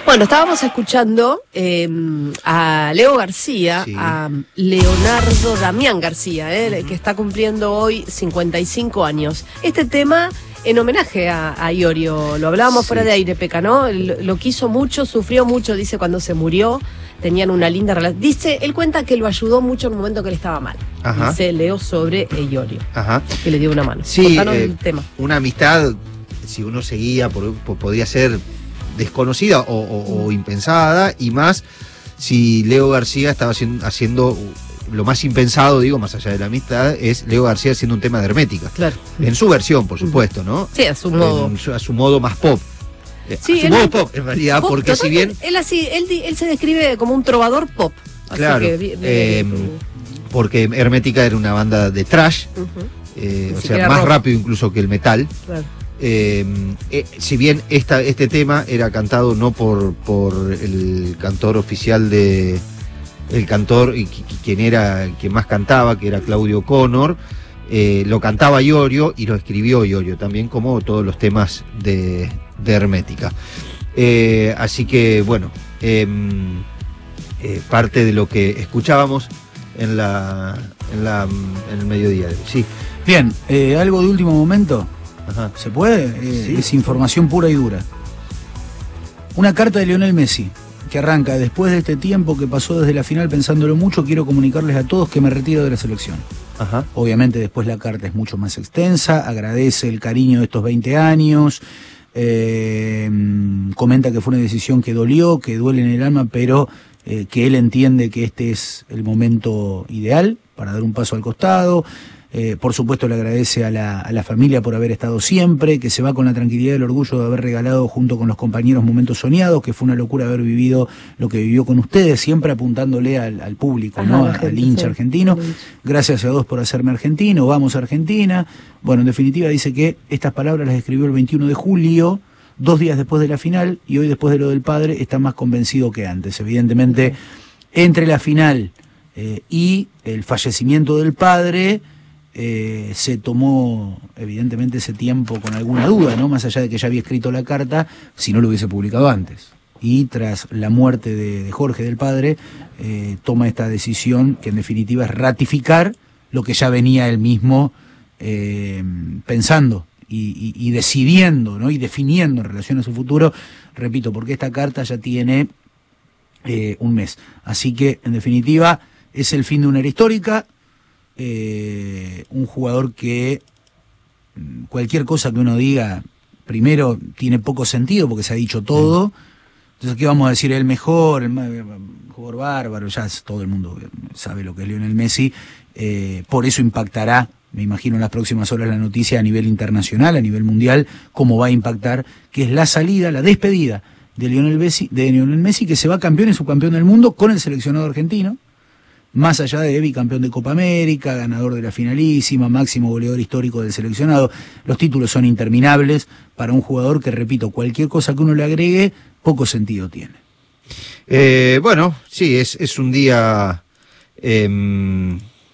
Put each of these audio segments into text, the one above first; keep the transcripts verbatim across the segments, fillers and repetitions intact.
Bueno, estábamos escuchando eh, a Leo García, sí. a Leonardo Damián García, eh, uh-huh. que está cumpliendo hoy cincuenta y cinco años. Este tema en homenaje a, a Iorio, lo hablábamos sí. fuera de aire, Peca, ¿no? Lo, lo quiso mucho, sufrió mucho, dice, cuando se murió, tenían una linda relación. Dice, él cuenta que lo ayudó mucho en un momento que él estaba mal. Ajá. Dice Leo sobre Iorio, Ajá. que le dio una mano. Sí, eh, el tema. Una amistad, si uno seguía, por, por, podría ser desconocida o, o, o impensada, y más si Leo García estaba haciendo, haciendo lo más impensado, digo, más allá de la amistad, es Leo García haciendo un tema de Hermética. Claro. En su versión, por supuesto, ¿no? Sí, a su modo. En su, a su modo más pop. Sí, a su él, modo pop, en realidad, pop, porque si bien... Él, así, él, él se describe como un trovador pop. Así claro, que, bien, eh, bien. porque Hermética era una banda de thrash, uh-huh. eh, o sea, más rock. rápido incluso que el metal. Claro. Eh, eh, si bien esta, este tema era cantado no por, por el cantor oficial de el cantor y quien era quien más cantaba, que era Claudio Connor, eh, lo cantaba Iorio y lo escribió Iorio también, como todos los temas de, de Hermética. Eh, así que bueno, eh, eh, parte de lo que escuchábamos en la en la en el mediodía de hoy. Sí. Bien, eh, algo de último momento. Ajá. ¿Se puede? Eh, sí. Es información pura y dura. Una carta de Lionel Messi, que arranca: después de este tiempo que pasó desde la final pensándolo mucho, quiero comunicarles a todos que me retiro de la selección. Ajá. Obviamente después la carta es mucho más extensa, agradece el cariño de estos veinte años, eh, comenta que fue una decisión que dolió, que duele en el alma, pero eh, que él entiende que este es el momento ideal para dar un paso al costado. Eh, por supuesto le agradece a la, a la familia por haber estado siempre, que se va con la tranquilidad y el orgullo de haber regalado junto con los compañeros momentos soñados, que fue una locura haber vivido lo que vivió con ustedes, siempre apuntándole al, al público, Ajá, ¿no? Gente, al hincha sí. argentino. Gracias a Dios por hacerme argentino, vamos a Argentina. Bueno, en definitiva dice que estas palabras las escribió el veintiuno de julio, dos días después de la final, y hoy después de lo del padre está más convencido que antes. Evidentemente, entre la final eh, y el fallecimiento del padre, Eh, se tomó evidentemente ese tiempo con alguna duda, ¿no? Más allá de que ya había escrito la carta, si no lo hubiese publicado antes. Y tras la muerte de, de Jorge, del padre, eh, toma esta decisión que en definitiva es ratificar lo que ya venía él mismo eh, pensando y, y, y decidiendo, ¿no? Y definiendo en relación a su futuro, repito, porque esta carta ya tiene eh, un mes. Así que en definitiva es el fin de una era histórica. Eh, un jugador que cualquier cosa que uno diga, primero tiene poco sentido porque se ha dicho todo. Entonces, ¿qué vamos a decir? El mejor, el, más, el jugador bárbaro, ya todo el mundo sabe lo que es Lionel Messi. Eh, por eso impactará, me imagino, en las próximas horas la noticia a nivel internacional, a nivel mundial, cómo va a impactar, que es la salida, la despedida de Lionel Messi, de Lionel Messi, que se va campeón y subcampeón del mundo con el seleccionado argentino. Más allá de bicampeón de Copa América, ganador de la finalísima, máximo goleador histórico del seleccionado. Los títulos son interminables para un jugador que, repito, cualquier cosa que uno le agregue, poco sentido tiene. Eh, bueno, sí, es, es un día... Eh,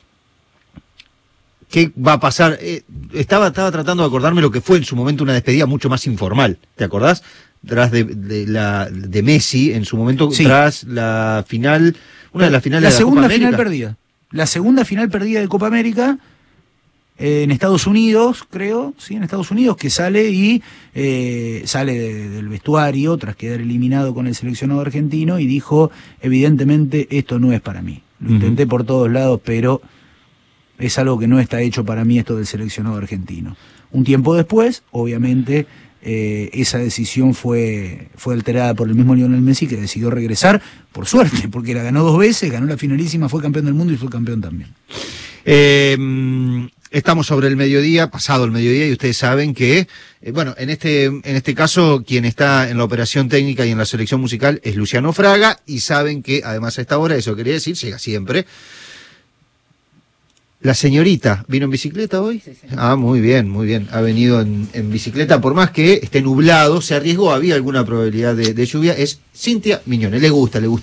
¿Qué va a pasar? Eh, estaba, estaba tratando de acordarme lo que fue en su momento una despedida mucho más informal, ¿te acordás? Tras de, de, la, de Messi, en su momento, sí. tras la final... Una de las finales la de la segunda Copa final América. perdida. La segunda final perdida de Copa América eh, en Estados Unidos, creo, sí, en Estados Unidos, que sale y eh, sale de, del vestuario tras quedar eliminado con el seleccionado argentino y dijo, evidentemente, esto no es para mí. Lo uh-huh. intenté por todos lados, pero es algo que no está hecho para mí, esto del seleccionado argentino. Un tiempo después, obviamente, Eh, esa decisión fue, fue alterada por el mismo Lionel Messi, que decidió regresar, por suerte, porque la ganó dos veces, ganó la finalísima, fue campeón del mundo y fue campeón también. Eh, estamos sobre el mediodía, pasado el mediodía, y ustedes saben que, eh, bueno, en este, en este caso, quien está en la operación técnica y en la selección musical es Luciano Fraga, y saben que, además a esta hora, eso quería decir, llega siempre. La señorita, ¿vino en bicicleta hoy? Sí, sí. Ah, muy bien, muy bien. Ha venido en, en bicicleta, por más que esté nublado, se arriesgó, había alguna probabilidad de, de lluvia. Es Cintia Miñone, le gusta, le gusta.